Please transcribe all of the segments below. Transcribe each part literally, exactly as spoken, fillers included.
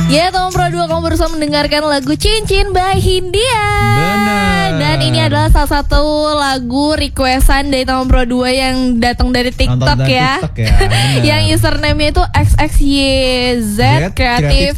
Ya, teman Pro dua, kamu berusaha mendengarkan lagu Cincin by Hindia. Benar. Dan ini adalah salah satu lagu requestan dari teman Pro dua yang datang dari TikTok dari ya, TikTok ya. yang username-nya itu X X Y Z Creative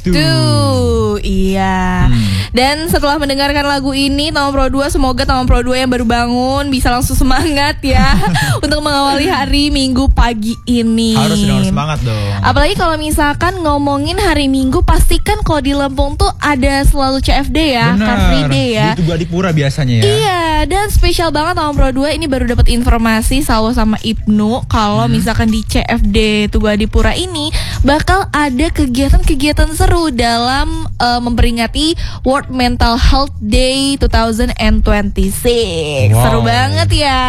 two. Iya. Hmm. Dan setelah mendengarkan lagu ini, teman Pro dua, semoga teman Pro dua yang baru bangun bisa langsung semangat ya untuk mengawali hari Minggu pagi ini. Harus dong, semangat dong. Apalagi kalau misalkan ngomongin hari Minggu, pastikan kalau di Lampung tuh ada selalu C F D ya, Car Free Day ya. Di Tugu Adipura biasanya ya. Iya, dan spesial banget teman Pro dua, ini baru dapat informasi Sawo sama Ibnu kalau hmm. misalkan di C F D Tugu Adipura ini bakal ada kegiatan-kegiatan seru dalam uh, memperingati World Mental Health Day twenty twenty-six. Wow. Seru banget ya.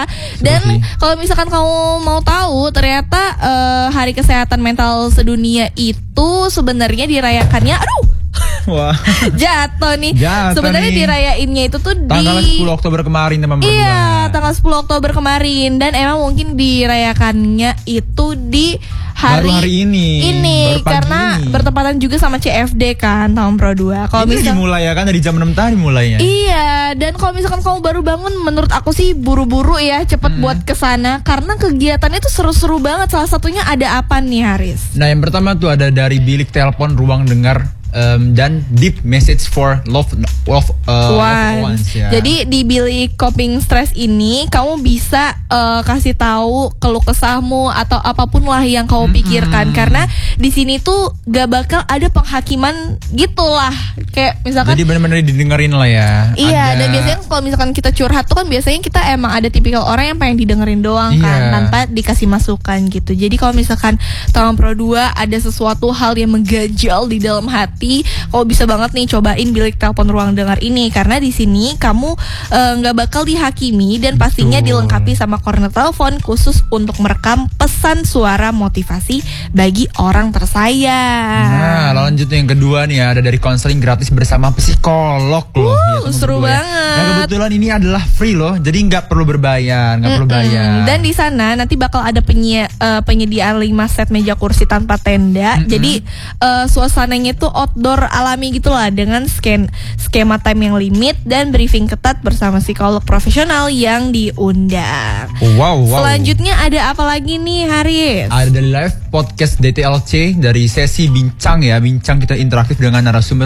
Dan kalau misalkan kamu mau tahu, ternyata uh, Hari Kesehatan Mental Sedunia itu sebenarnya dirayakannya, aduh, wah, jatuh nih. Sebenarnya dirayainnya itu tuh tanggal di sepuluh Oktober kemarin, teman-teman. Iya, tanggal sepuluh Oktober kemarin. Dan emang mungkin dirayakannya itu di hari, baru hari ini. Ini karena ini bertepatan juga sama C F D kan, tahun Pro dua. Kalau misalkan dimulai ya kan dari jam enam tadi mulainya. Iya, dan kalau misalkan kamu baru bangun, menurut aku sih buru-buru ya, cepet hmm. buat kesana karena kegiatannya tuh seru-seru banget. Salah satunya ada apa nih, Haris? Nah, yang pertama tuh ada dari bilik telepon ruang dengar Um, dan deep message for love love uh, One. ones ya. Jadi di bilik coping stress ini kamu bisa uh, kasih tahu keluh kesahmu atau apapun lah yang kamu pikirkan, mm-hmm. karena di sini tuh gak bakal ada penghakiman gitulah. Kayak misalkan jadi benar-benar didengerin lah ya. Iya, ada. Dan biasanya kalau misalkan kita curhat tuh kan biasanya kita emang ada tipikal orang yang pengen didengerin doang iya. kan, tanpa dikasih masukan gitu. Jadi kalau misalkan Tahun Pro dua ada sesuatu hal yang mengganjal di dalam hati, kau bisa banget nih cobain bilik telepon ruang dengar ini, karena di sini kamu nggak uh, bakal dihakimi dan pastinya Betul. dilengkapi sama corner telepon khusus untuk merekam pesan suara motivasi bagi orang tersayang. Nah, lanjut yang kedua nih ya, ada dari konseling gratis bersama psikolog loh. Uh, ya, seru ya. banget. Nah, kebetulan ini adalah free loh, jadi nggak perlu berbayar, nggak perlu bayar. Dan di sana nanti bakal ada penye, uh, penyediaan lima set meja kursi tanpa tenda. Mm-mm. Jadi uh, suasananya tuh outdoor alami gitulah, dengan scan skema time yang limit dan briefing ketat bersama psikolog profesional yang diundang. Wow, wow. Selanjutnya ada apa lagi nih, Haris? Ada dari live podcast D T L C, dari sesi bincang ya, bincang kita interaktif dengan narasumber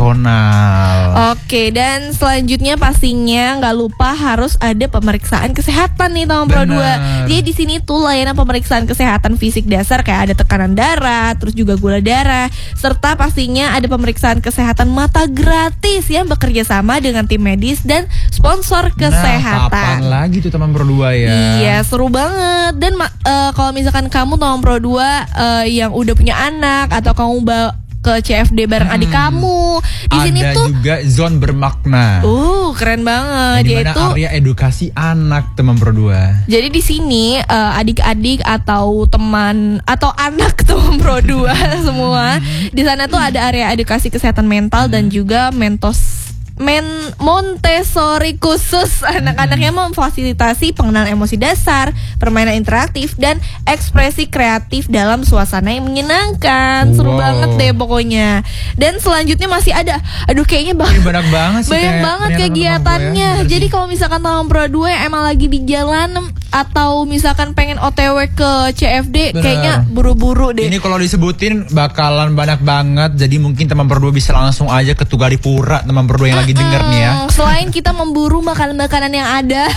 profesional. Oke, dan selanjutnya pastinya nggak lupa harus ada pemeriksaan kesehatan nih tahun Pro dua. Jadi di sini tuh layanan pemeriksaan kesehatan fisik dasar kayak ada tekanan darah, terus juga gula darah, serta pastinya ada pemeriksaan kesehatan mata gratis yang bekerja sama dengan tim medis dan sponsor kesehatan. Nah, kapan lagi tuh teman Pro dua ya? Iya, seru banget. Dan uh, kalau misalkan kamu teman Pro dua uh, yang udah punya anak atau kamu bawa ke C F D bareng hmm. adik kamu, di ada sini tuh juga zone bermakna. Uh, keren banget. Di mana area edukasi anak teman Pro dua. Jadi di sini uh, adik-adik atau teman atau anak teman Pro dua semua di sana tuh ada area edukasi kesehatan mental hmm. dan juga mentos Men Montessori khusus. Anak-anaknya memfasilitasi pengenalan emosi dasar, permainan interaktif, dan ekspresi kreatif dalam suasana yang menyenangkan. Seru wow. banget deh pokoknya. Dan selanjutnya masih ada, aduh kayaknya banyak, banyak banget sih, banyak banget kegiatannya. Ya. Jadi kalau misalkan Tahun Pro dua yang emang lagi di jalan atau misalkan pengen O T W ke C F D, bener. Kayaknya buru-buru deh. Ini kalau disebutin bakalan banyak banget. Jadi mungkin teman Pro dua bisa langsung aja ke Tugu Adipura, teman Pro dua yang lagi denger nih ya. Selain kita memburu makanan-makanan yang ada,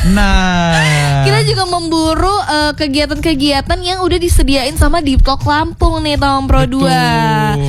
nah kita juga memburu uh, kegiatan-kegiatan yang udah disediain sama Deep Talk Lampung nih tahun Pro dua.